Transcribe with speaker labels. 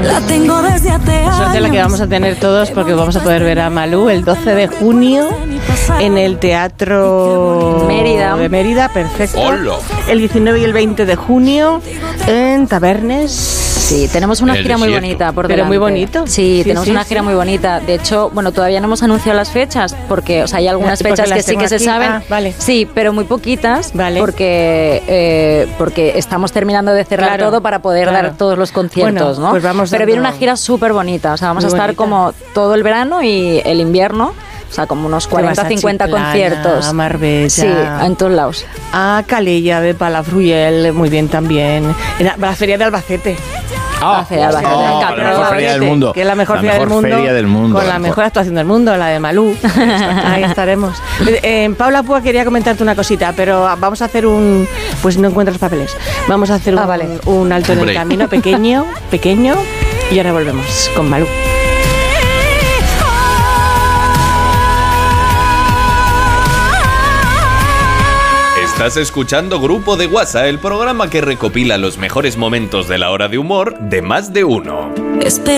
Speaker 1: La tengo desde hace años.
Speaker 2: Suerte la que vamos a tener todos porque vamos a poder ver a Malú el 12 de junio en el Teatro
Speaker 3: Mérida.
Speaker 2: de Mérida, perfecto.
Speaker 4: ¡Hola!
Speaker 2: El 19 y el 20 de junio en Tabernes.
Speaker 3: Sí, tenemos una
Speaker 4: En el
Speaker 3: gira muy
Speaker 4: desierto.
Speaker 3: bonita por
Speaker 2: Pero
Speaker 3: delante.
Speaker 2: muy bonito.
Speaker 3: Sí,
Speaker 2: Sí,
Speaker 3: tenemos
Speaker 2: sí,
Speaker 3: una
Speaker 2: sí.
Speaker 3: gira muy bonita. De hecho, bueno, todavía no hemos anunciado las fechas porque, o sea, hay algunas
Speaker 2: Porque
Speaker 3: fechas
Speaker 2: las
Speaker 3: que sí
Speaker 2: tengo
Speaker 3: que se
Speaker 2: aquí.
Speaker 3: saben.
Speaker 2: Ah, vale.
Speaker 3: Sí, pero muy poquitas.
Speaker 2: Vale.
Speaker 3: Porque estamos terminando de cerrar
Speaker 2: Claro,
Speaker 3: todo para poder
Speaker 2: claro.
Speaker 3: dar todos los conciertos,
Speaker 2: Bueno,
Speaker 3: ¿no?
Speaker 2: pues vamos
Speaker 3: pero viene
Speaker 2: dando-
Speaker 3: una gira súper bonita. O sea, vamos
Speaker 2: Muy
Speaker 3: a estar
Speaker 2: bonita.
Speaker 3: como todo el verano y el invierno. O sea, como unos
Speaker 2: Te vas
Speaker 3: 40,
Speaker 2: a
Speaker 3: 50
Speaker 2: Chiclana,
Speaker 3: conciertos.
Speaker 2: a Marbella.
Speaker 3: Sí, en todos lados.
Speaker 2: A Calella de Palafruyel, muy bien también. A la Feria de Albacete.
Speaker 3: La Feria de Albacete,
Speaker 4: la
Speaker 3: Caprón.
Speaker 4: mejor feria del mundo.
Speaker 2: Que es la mejor,
Speaker 4: La
Speaker 2: feria,
Speaker 4: mejor feria del mundo.
Speaker 2: Con la mejor actuación del mundo, la de Malú. Ahí estaremos. Paula Púa quería comentarte una cosita, pero vamos a hacer un... Pues no encuentro los papeles. Vamos a hacer
Speaker 3: vale.
Speaker 2: un alto en el
Speaker 4: Hombre.
Speaker 2: camino, pequeño, y ahora volvemos con Malú.
Speaker 4: Estás escuchando Grupo de WhatsApp, el programa que recopila los mejores momentos de la hora de humor de Más de Uno.
Speaker 1: Espera.